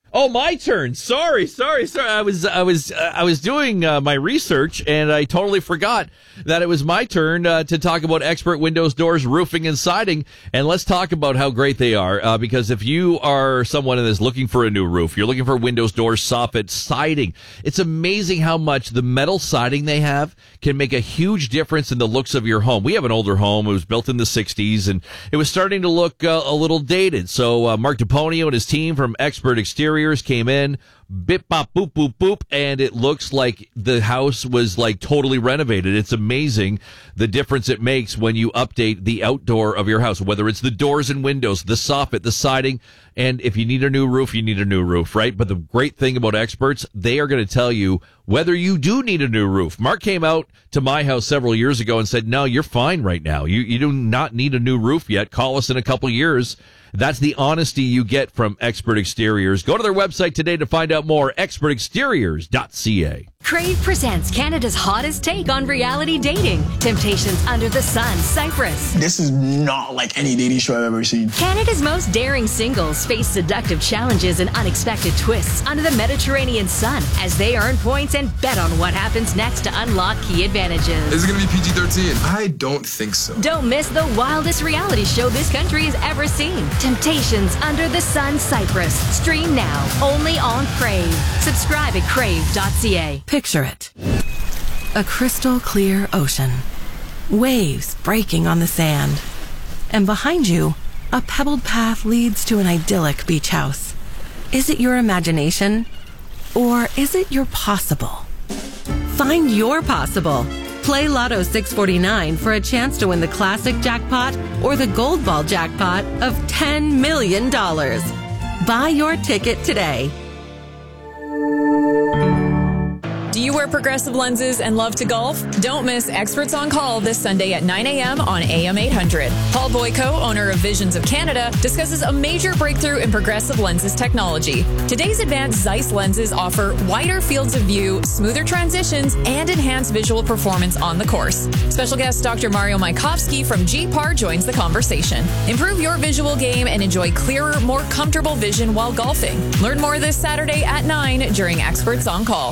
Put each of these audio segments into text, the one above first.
Oh, my turn. Sorry. I was doing my research, and I totally forgot that it was my turn to talk about Expert Windows, Doors, Roofing, and Siding. And let's talk about how great they are, because if you are someone that is looking for a new roof, you're looking for windows, doors, soffit, siding, it's amazing how much the metal siding they have can make a huge difference in the looks of your home. We have an older home. It was built in the 60s, and it was starting to look a little dated. So Mark DePonio and his team from Expert Exteriors came in, bip bop boop boop boop, and it looks like the house was like totally renovated. It's amazing the difference it makes when you update the outdoor of your house, whether it's the doors and windows, the soffit, the siding, and if you need a new roof, you need a new roof, right? But the great thing about Experts, they are going to tell you whether you do need a new roof. Mark came out to my house several years ago and said, no, you're fine right now. You do not need a new roof yet. Call us in a couple years. That's the honesty you get from Expert Exteriors. Go to their website today to find out more, expertexteriors.ca. Crave presents Canada's hottest take on reality dating. Temptations Under the Sun, Cyprus. This is not like any dating show I've ever seen. Canada's most daring singles face seductive challenges and unexpected twists under the Mediterranean sun as they earn points and bet on what happens next to unlock key advantages. Is it going to be PG-13? I don't think so. Don't miss the wildest reality show this country has ever seen. Temptations Under the Sun, Cyprus. Stream now, only on Crave. Subscribe at crave.ca. Picture it. A crystal clear ocean. Waves breaking on the sand. And behind you, a pebbled path leads to an idyllic beach house. Is it your imagination? Or is it your possible? Find your possible. Play Lotto 649 for a chance to win the classic jackpot or the gold ball jackpot of $10 million. Buy your ticket today. Do you wear progressive lenses and love to golf? Don't miss Experts on Call this Sunday at 9 a.m. on AM 800. Paul Boyko, owner of Visions of Canada, discusses a major breakthrough in progressive lenses technology. Today's advanced Zeiss lenses offer wider fields of view, smoother transitions, and enhanced visual performance on the course. Special guest Dr. Mario Maikovsky from GPAR joins the conversation. Improve your visual game and enjoy clearer, more comfortable vision while golfing. Learn more this Saturday at 9 during Experts on Call.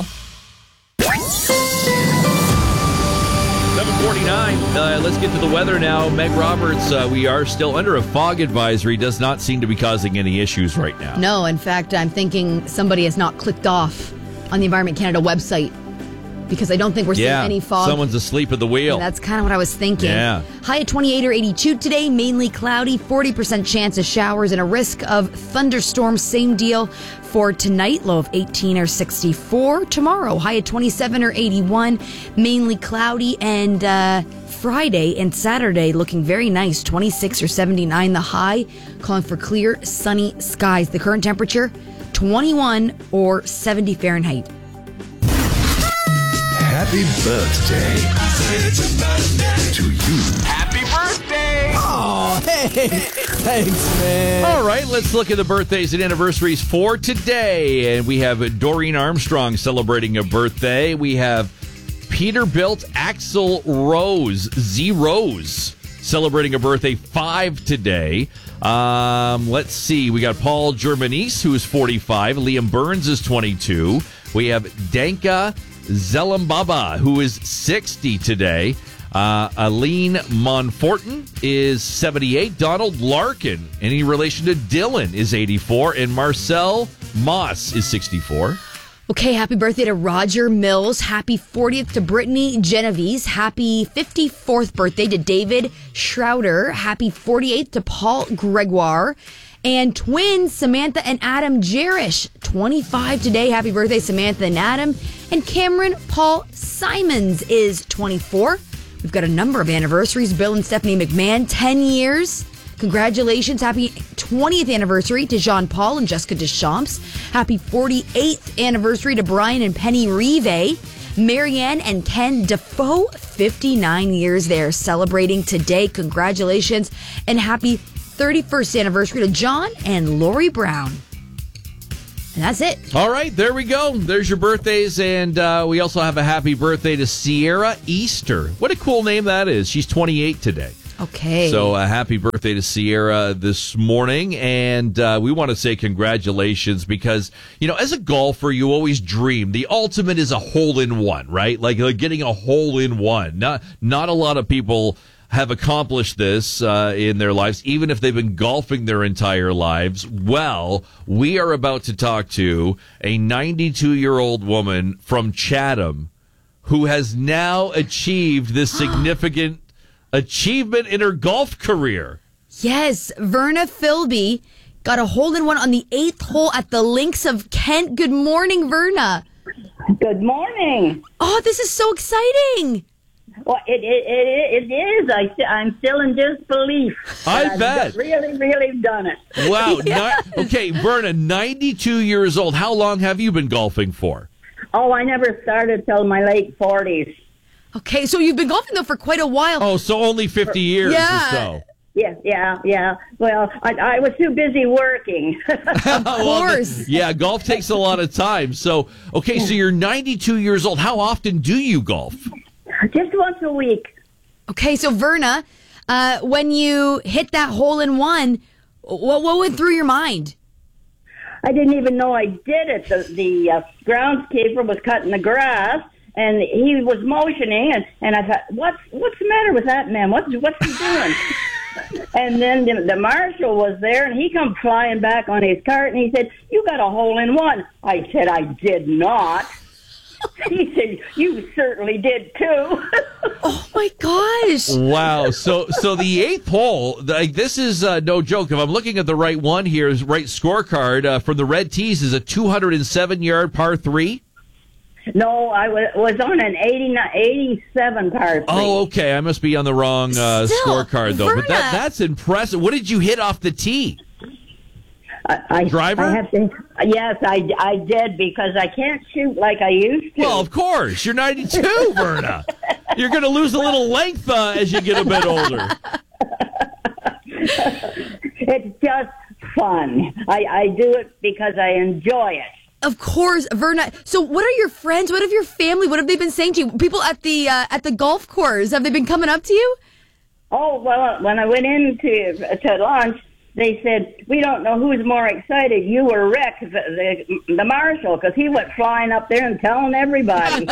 7:49. Let's get to the weather now. Meg Roberts, we are still under a fog advisory. Does not seem to be causing any issues right now. No, in fact, I'm thinking somebody has not clicked off on the Environment Canada website because I don't think we're seeing any fog. Someone's asleep at the wheel. And that's kind of what I was thinking. Yeah. High at 28 or 82 today, mainly cloudy, 40% chance of showers and a risk of thunderstorms. Same deal for tonight, low of 18 or 64. Tomorrow, high at 27 or 81, mainly cloudy, and Friday and Saturday looking very nice, 26 or 79 the high, calling for clear, sunny skies. The current temperature, 21 or 70 Fahrenheit. Happy birthday to you. Happy birthday! Oh, hey! Thanks, man. All right, let's look at the birthdays and anniversaries for today. And we have Doreen Armstrong celebrating a birthday. We have Peterbilt Axl Rose, Z Rose, celebrating a birthday, 5 today. Let's see. We got Paul Germanise, who is 45. Liam Burns is 22. We have Danka Zelambaba, who is 60 today. Aline Monfortin is 78. Donald Larkin, any relation to Dylan, is 84. And Marcel Moss is 64. Okay, happy birthday to Roger Mills. Happy 40th to Brittany Genovese. Happy 54th birthday to David Schroeder. Happy 48th to Paul Gregoire. And twins Samantha and Adam Jerish, 25 today. Happy birthday, Samantha and Adam. And Cameron Paul Simons is 24. We've got a number of anniversaries. Bill and Stephanie McMahon, 10 years. Congratulations. Happy 20th anniversary to Jean Paul and Jessica Deschamps. Happy 48th anniversary to Brian and Penny Rive. Marianne and Ken Defoe, 59 years there, celebrating today. Congratulations. And happy 31st anniversary to John and Lori Brown. And that's it. All right, there we go. There's your birthdays. And we also have a happy birthday to Sierra Easter. What a cool name that is. She's 28 today. Okay. So happy birthday to Sierra this morning. And we want to say congratulations because, as a golfer, you always dream. The ultimate is a hole-in-one, right? Like getting a hole-in-one. Not a lot of people have accomplished this in their lives, even if they've been golfing their entire lives. Well, we are about to talk to a 92-year-old woman from Chatham who has now achieved this significant achievement in her golf career. Yes, Verna Philby got a hole-in-one on the 8th hole at the Links of Kent. Good morning, Verna. Good morning. Oh, this is so exciting. Well, it is. I'm still in disbelief. I bet. I've really done it. Wow. Yes. Okay, Verna, 92 years old. How long have you been golfing for? Oh, I never started till my late 40s. Okay, so you've been golfing, though, for quite a while. Oh, so only 50 years or so. Yeah. Well, I was too busy working. Of course. Yeah, golf takes a lot of time. So, okay, so you're 92 years old. How often do you golf? Just once a week. Okay, so Verna, when you hit that hole-in-one, what went through your mind? I didn't even know I did it. The groundskeeper was cutting the grass, and he was motioning, and I thought, what's the matter with that man? What's he doing? And then the marshal was there, and he come flying back on his cart, and he said, "You got a hole-in-one." I said, "I did not." He said, "You certainly did too." Oh my gosh! Wow. So the 8th hole, this is no joke. If I'm looking at the right one here, right scorecard from the Red Tees is a 207-yard par 3. No, I was on an 87 par 3. Oh, okay. I must be on the wrong scorecard though. Verna. But that's impressive. What did you hit off the tee? Driver? I have to, yes, I did, because I can't shoot like I used to. Well, of course. You're 92, Verna. You're going to lose a little length as you get a bit older. It's just fun. I do it because I enjoy it. Of course, Verna. So what are your friends? What have your family? What have they been saying to you? People at the golf course, have they been coming up to you? Oh, well, when I went to lunch, they said, "We don't know who's more excited, you or Rick, the marshal," because he went flying up there and telling everybody.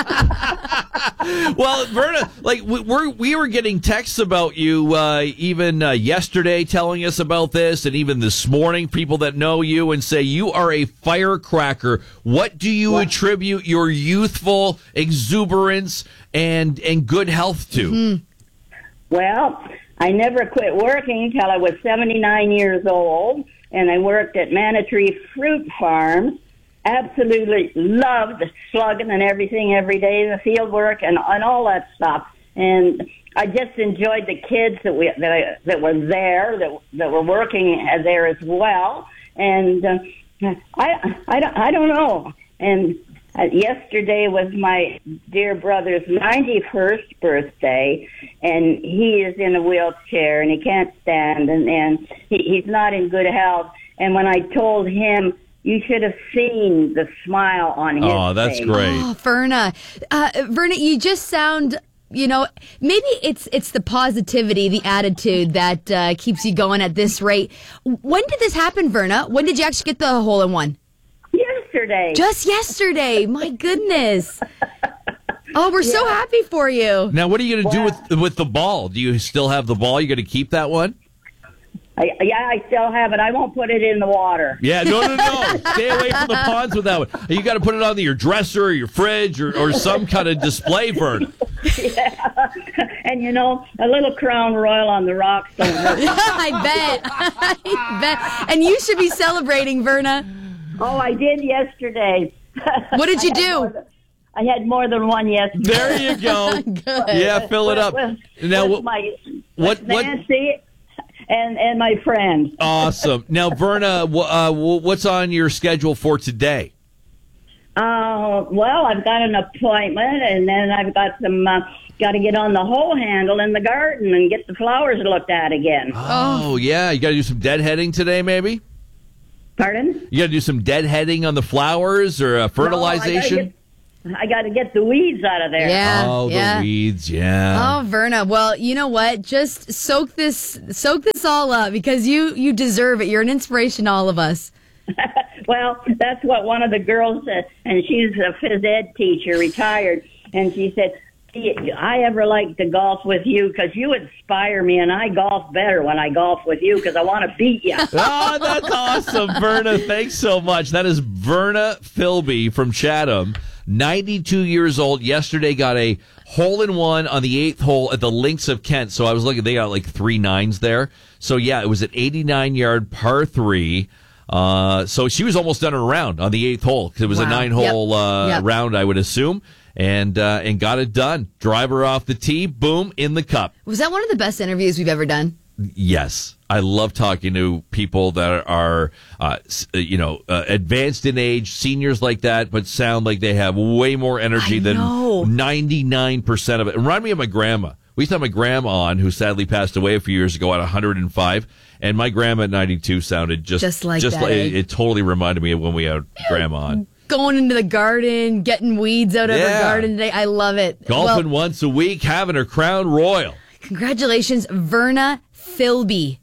Well, Verna, we were getting texts about you even yesterday telling us about this, and even this morning, people that know you and say you are a firecracker. What do you attribute your youthful exuberance and good health to? Mm-hmm. Well, I never quit working till I was 79 years old, and I worked at Manitree Fruit Farms. Absolutely loved slugging and everything every day, the field work and all that stuff. And I just enjoyed the kids that were there, that were working there as well. And I don't know. And yesterday was my dear brother's 91st birthday, and he is in a wheelchair, and he can't stand, and he's not in good health. And when I told him, you should have seen the smile on his face. Oh, that's great. Oh, Verna. Verna, you just sound, maybe it's the positivity, the attitude that keeps you going at this rate. When did this happen, Verna? When did you actually get the hole-in-one? Yesterday. Just yesterday. My goodness. Oh, we're so happy for you. Now, what are you going to do with the ball? Do you still have the ball? You going to keep that one? I still have it. I won't put it in the water. Yeah, no. Stay away from the ponds with that one. You got to put it on your dresser or your fridge or some kind of display, Verna. Yeah. And, a little Crown Royal on the rocks don't hurt. I bet. And you should be celebrating, Verna. Oh, I did yesterday. What did you do? I had more than one yesterday. There you go. Good. Yeah, fill it up. Now, what Nancy and my friend. Awesome. Now, Verna, what's on your schedule for today? Well, I've got an appointment, and then I've got some. Got to get on the hole handle in the garden and get the flowers looked at again. Oh, yeah. You got to do some deadheading today, maybe? Pardon? You got to do some deadheading on the flowers or fertilization? I got to get the weeds out of there. Yeah. Oh, the weeds, yeah. Oh, Verna. Well, you know what? Just soak this all up because you deserve it. You're an inspiration to all of us. Well, that's what one of the girls said, and she's a phys ed teacher, retired, and she said, I ever like to golf with you because you inspire me, and I golf better when I golf with you because I want to beat you. Oh, that's awesome, Verna. Thanks so much. That is Verna Philby from Chatham, 92 years old. Yesterday got a hole-in-one on the 8th hole at the Links of Kent. So I was looking, they got like 3 9s there. So, yeah, it was an 89-yard par 3. So she was almost done her round on the 8th hole because it was a 9-hole round, I would assume. And got it done. Driver off the tee, boom, in the cup. Was that one of the best interviews we've ever done? Yes. I love talking to people that are, advanced in age, seniors like that, but sound like they have way more energy than 99% of it. It reminded me of my grandma. We used to have my grandma on, who sadly passed away a few years ago at 105, and my grandma at 92 sounded just like that. It totally reminded me of when we had grandma on. Going into the garden, getting weeds out of her garden today. I love it. Golfing once a week, having her crown royal. Congratulations, Verna Philby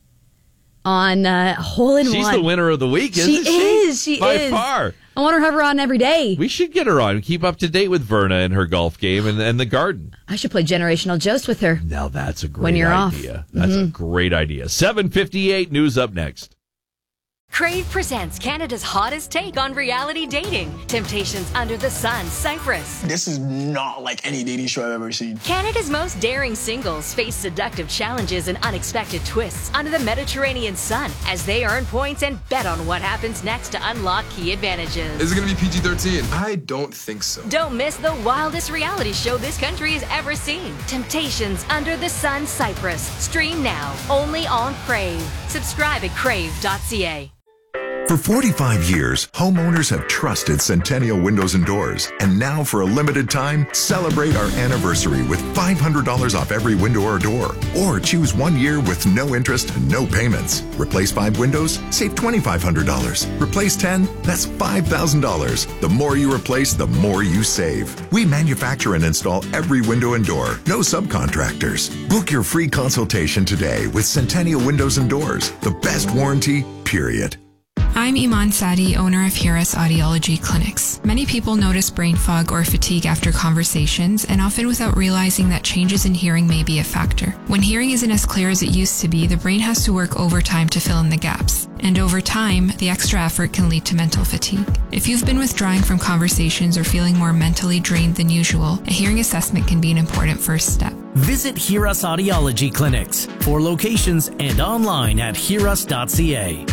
on hole-in-one. She's the winner of the week, isn't she? She By is. far. I want to have her on every day. We should get her on. Keep up to date with Verna and her golf game and the garden. I should play Generational Joust with her. Now that's a great when you're idea. Off. That's a great idea. 7:58 news up next. Crave presents Canada's hottest take on reality dating. Temptations Under the Sun, Cyprus. This is not like any dating show I've ever seen. Canada's most daring singles face seductive challenges and unexpected twists under the Mediterranean sun as they earn points and bet on what happens next to unlock key advantages. Is it going to be PG-13? I don't think so. Don't miss the wildest reality show this country has ever seen. Temptations Under the Sun, Cyprus. Stream now, only on Crave. Subscribe at crave.ca. For 45 years, homeowners have trusted Centennial Windows and Doors. And now, for a limited time, celebrate our anniversary with $500 off every window or door. Or choose 1 year with no interest and no payments. Replace 5 windows? Save $2,500. Replace 10? That's $5,000. The more you replace, the more you save. We manufacture and install every window and door. No subcontractors. Book your free consultation today with Centennial Windows and Doors. The best warranty, period. I'm Iman Sadi, owner of Hiras Audiology Clinics. Many people notice brain fog or fatigue after conversations, and often without realizing that changes in hearing may be a factor. When hearing isn't as clear as it used to be, the brain has to work overtime to fill in the gaps. And over time, the extra effort can lead to mental fatigue. If you've been withdrawing from conversations or feeling more mentally drained than usual, a hearing assessment can be an important first step. Visit Hiras Audiology Clinics for locations and online at hiras.ca.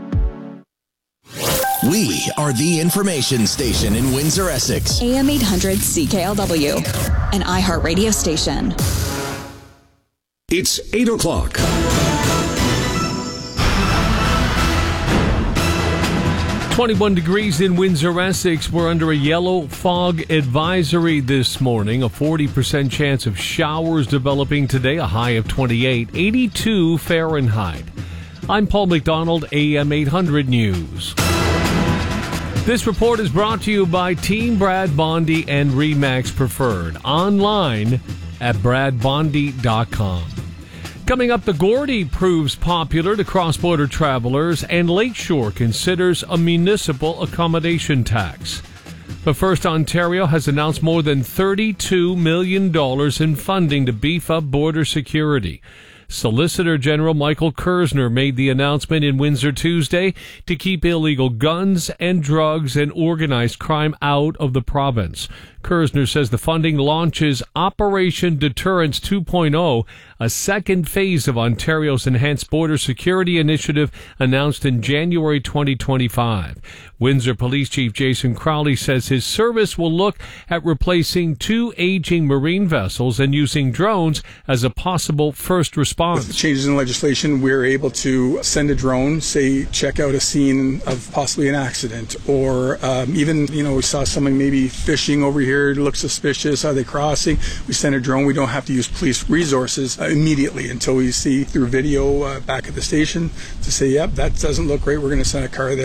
We are the information station in Windsor, Essex. AM 800 CKLW, an iHeartRadio station. It's 8 o'clock. .21 degrees in Windsor, Essex. We're under a yellow fog advisory this morning. A 40% chance of showers developing today, a high of 28, 82 Fahrenheit. I'm Paul McDonald, AM 800 News. This report is brought to you by Team Brad Bondi and RE/MAX Preferred. Online at bradbondi.com. Coming up, the Gordy proves popular to cross-border travelers, and Lakeshore considers a municipal accommodation tax. But first, Ontario has announced more than $32 million in funding to beef up border security. Solicitor General Michael Kersner made the announcement in Windsor Tuesday to keep illegal guns and drugs and organized crime out of the province. Kersner says the funding launches Operation Deterrence 2.0, a second phase of Ontario's Enhanced Border Security Initiative announced in January 2025. Windsor Police Chief Jason Crowley says his service will look at replacing 2 aging marine vessels and using drones as a possible first response. With the changes in legislation, we're able to send a drone, say, check out a scene of possibly an accident, or even, we saw someone maybe fishing over here, looks suspicious, are they crossing? We send a drone. We don't have to use police resources immediately until we see through video back at the station to say, yep, that doesn't look great. We're going to send a car there.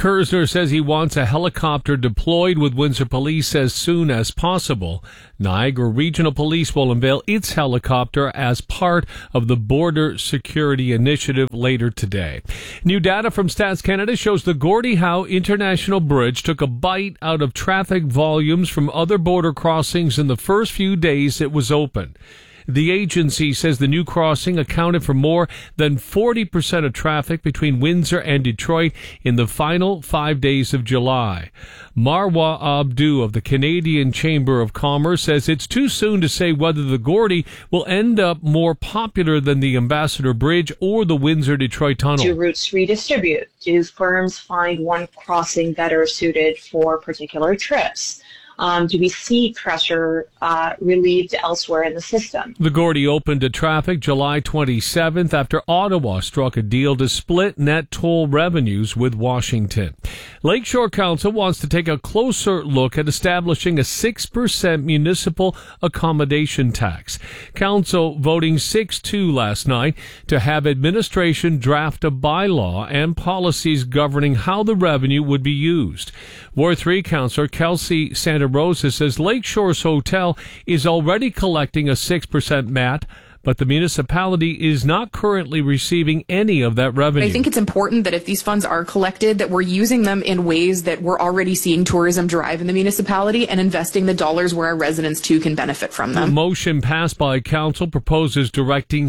Kersner says he wants a helicopter deployed with Windsor Police as soon as possible. Niagara Regional Police will unveil its helicopter as part of the Border Security Initiative later today. New data from Stats Canada shows the Gordie Howe International Bridge took a bite out of traffic volumes from other border crossings in the first few days it was open. The agency says the new crossing accounted for more than 40% of traffic between Windsor and Detroit in the final 5 days of July. Marwa Abdu of the Canadian Chamber of Commerce says it's too soon to say whether the Gordie will end up more popular than the Ambassador Bridge or the Windsor-Detroit Tunnel. Do routes redistribute? Do firms find one crossing better suited for particular trips? Do we see pressure relieved elsewhere in the system? The Gordie opened to traffic July 27th after Ottawa struck a deal to split net toll revenues with Washington. Lakeshore Council wants to take a closer look at establishing a 6% municipal accommodation tax. Council voting 6-2 last night to have administration draft a bylaw and policies governing how the revenue would be used. Ward 3 Councillor Kelsey Santa Rosa says Lakeshore's hotel is already collecting a 6% MAT, but the municipality is not currently receiving any of that revenue. I think it's important that if these funds are collected, that we're using them in ways that we're already seeing tourism drive in the municipality and investing the dollars where our residents too can benefit from them. The motion passed by council proposes directing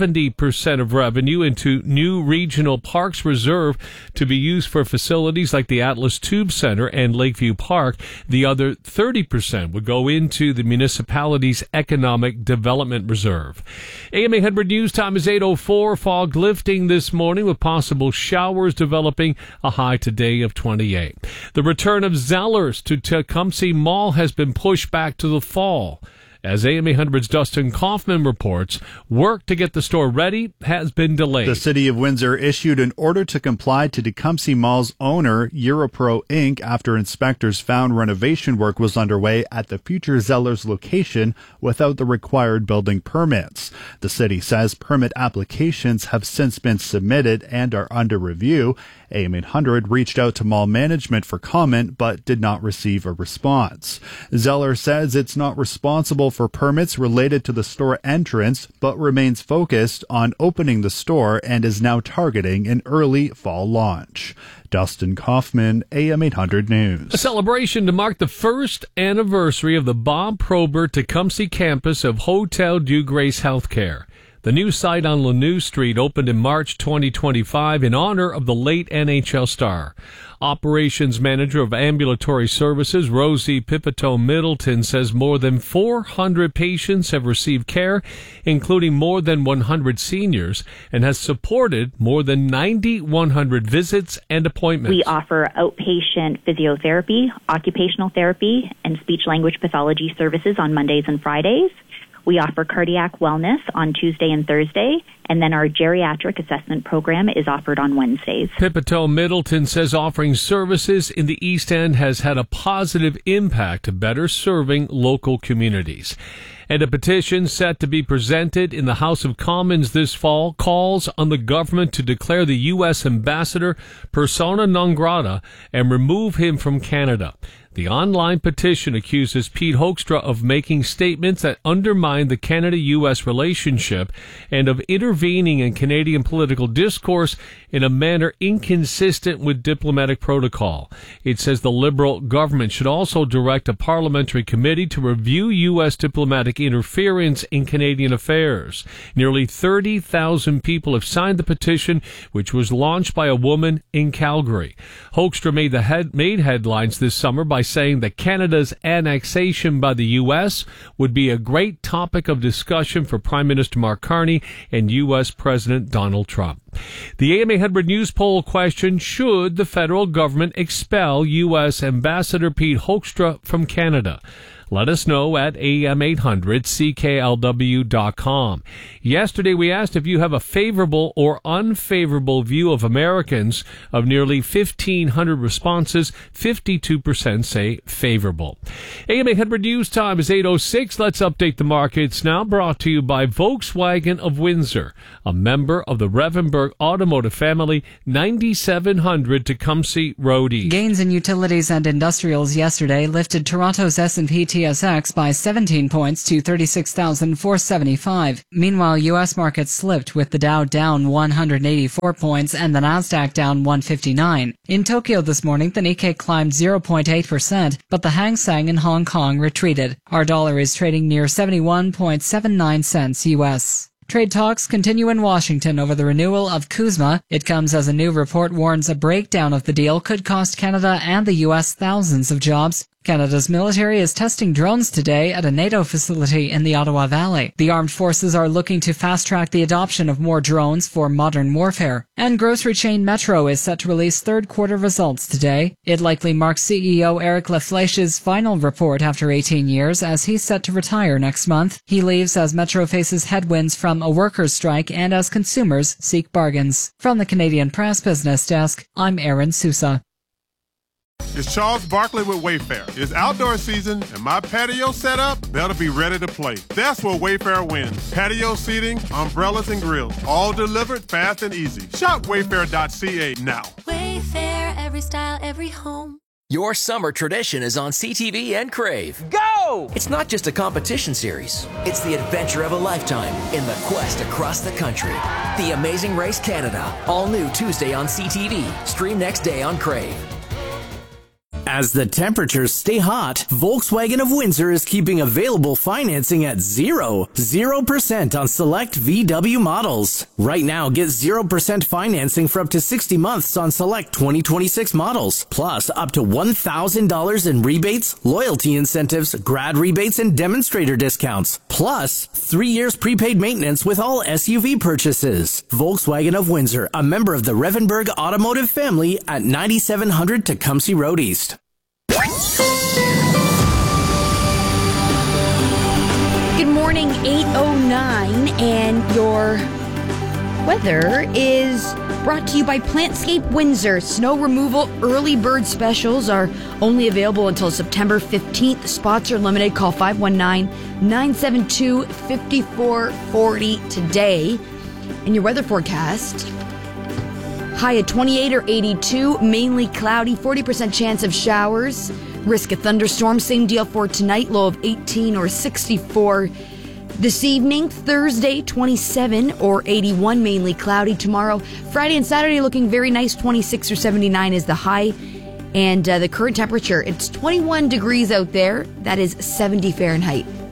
70% of revenue into new regional parks reserve to be used for facilities like the Atlas Tube Center and Lakeview Park. The other 30% would go into the municipality's economic development reserve. AM 800 News time is 8:04. Fog lifting this morning with possible showers developing, a high today of 28. The return of Zellers to Tecumseh Mall has been pushed back to the fall. As AM 800's Dustin Kaufman reports, work to get the store ready has been delayed. The City of Windsor issued an order to comply to Tecumseh Mall's owner, Europro Inc., after inspectors found renovation work was underway at the future Zellers location without the required building permits. The city says permit applications have since been submitted and are under review. AM 800 reached out to mall management for comment but did not receive a response. Zeller says it's not responsible for permits related to the store entrance, but remains focused on opening the store and is now targeting an early fall launch. Dustin Kaufman, AM 800 News. A celebration to mark the first anniversary of the Bob Probert Tecumseh campus of Hotel Dieu Grace Healthcare. The new site on Laneau Street opened in March 2025 in honor of the late NHL star. Operations Manager of Ambulatory Services, Rosie Pipito Middleton, says more than 400 patients have received care, including more than 100 seniors, and has supported more than 9,100 visits and appointments. We offer outpatient physiotherapy, occupational therapy, and speech-language pathology services on Mondays and Fridays. We offer cardiac wellness on Tuesday and Thursday, and then our geriatric assessment program is offered on Wednesdays. Pipito Middleton says offering services in the East End has had a positive impact to better serving local communities. And a petition set to be presented in the House of Commons this fall calls on the government to declare the U.S. ambassador persona non grata and remove him from Canada. The online petition accuses Pete Hoekstra of making statements that undermine the Canada-U.S. relationship and of intervening in Canadian political discourse in a manner inconsistent with diplomatic protocol. It says the Liberal government should also direct a parliamentary committee to review U.S. diplomatic interference in Canadian affairs. Nearly 30,000 people have signed the petition, which was launched by a woman in Calgary. Hoekstra made headlines this summer by saying that Canada's annexation by the U.S. would be a great topic of discussion for Prime Minister Mark Carney and U.S. President Donald Trump. The AM 800 News poll question, should the federal government expel U.S. Ambassador Pete Hoekstra from Canada? Let us know at am800CKLW.com. Yesterday we asked if you have a favorable or unfavorable view of Americans. Of nearly 1,500 responses, 52% say favorable. AM800 News Time is 8:06. Let's update the markets now, brought to you by Volkswagen of Windsor, a member of the Revenberg Automotive family, 9700 Tecumseh Road East. Gains in utilities and industrials yesterday lifted Toronto's S&P TSX by 17 points to 36,475. Meanwhile, U.S. markets slipped, with the Dow down 184 points and the Nasdaq down 159. In Tokyo this morning, the Nikkei climbed 0.8%, but the Hang Seng in Hong Kong retreated. Our dollar is trading near 71.79 cents U.S. Trade talks continue in Washington over the renewal of CUSMA. It comes as a new report warns a breakdown of the deal could cost Canada and the U.S. thousands of jobs. Canada's military is testing drones today at a NATO facility in the Ottawa Valley. The armed forces are looking to fast-track the adoption of more drones for modern warfare. And grocery chain Metro is set to release third-quarter results today. It likely marks CEO Eric Lafleche's final report after 18 years, as he's set to retire next month. He leaves as Metro faces headwinds from a workers' strike and as consumers seek bargains. From the Canadian Press Business Desk, I'm Aaron Sousa. It's Charles Barkley with Wayfair. It's outdoor season, and my patio set up, better be ready to play. That's where Wayfair wins. Patio seating, umbrellas, and grills, all delivered fast and easy. Shop wayfair.ca now. Wayfair, every style, every home. Your summer tradition is on CTV and Crave. Go! It's not just a competition series. It's the adventure of a lifetime in the quest across the country. The Amazing Race Canada. All new Tuesday on CTV. Stream next day on Crave. As the temperatures stay hot, Volkswagen of Windsor is keeping available financing at 0% on select VW models. Right now, get 0% financing for up to 60 months on select 2026 models, plus up to $1,000 in rebates, loyalty incentives, grad rebates, and demonstrator discounts, plus 3 years prepaid maintenance with all SUV purchases. Volkswagen of Windsor, a member of the Revenberg Automotive family at 9700 Tecumseh Road East. Good morning, 8:09, and your weather is brought to you by Plantscape Windsor. Snow removal early bird specials are only available until September 15th. Spots are limited. Call 519-972-5440 today. And your weather forecast: high at 28 or 82, mainly cloudy, 40% chance of showers, risk of thunderstorms. Same deal for tonight, low of 18 or 64. This evening, Thursday, 27 or 81, mainly cloudy. Tomorrow, Friday and Saturday looking very nice, 26 or 79 is the high. And the current temperature, it's 21 degrees out there. That is 70 Fahrenheit.